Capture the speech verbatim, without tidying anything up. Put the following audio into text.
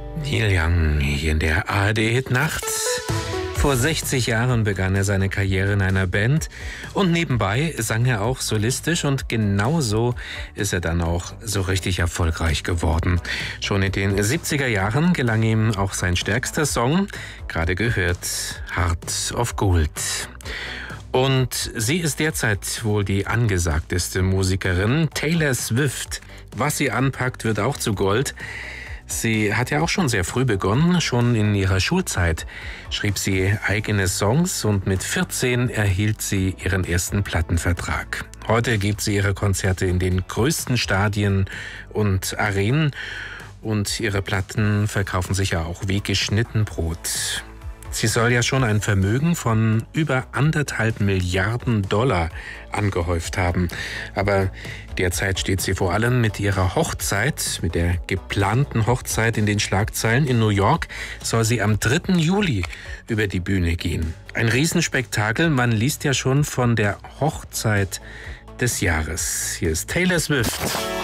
Neil Young hier in der A R D-Hitnacht. Vor sechzig Jahren begann er seine Karriere in einer Band und nebenbei sang er auch solistisch und genauso ist er dann auch so richtig erfolgreich geworden. Schon in den siebziger Jahren gelang ihm auch sein stärkster Song, gerade gehört, Heart of Gold. Und sie ist derzeit wohl die angesagteste Musikerin, Taylor Swift. Was sie anpackt, wird auch zu Gold. Sie hat ja auch schon sehr früh begonnen. Schon in ihrer Schulzeit schrieb sie eigene Songs und mit vierzehn erhielt sie ihren ersten Plattenvertrag. Heute gibt sie ihre Konzerte in den größten Stadien und Arenen und ihre Platten verkaufen sich ja auch wie geschnitten Brot. Sie soll ja schon ein Vermögen von über anderthalb Milliarden Dollar angehäuft haben. Aber derzeit steht sie vor allem mit ihrer Hochzeit, mit der geplanten Hochzeit in den Schlagzeilen. In New York soll sie am dritten Juli über die Bühne gehen. Ein Riesenspektakel, man liest ja schon von der Hochzeit des Jahres. Hier ist Taylor Swift.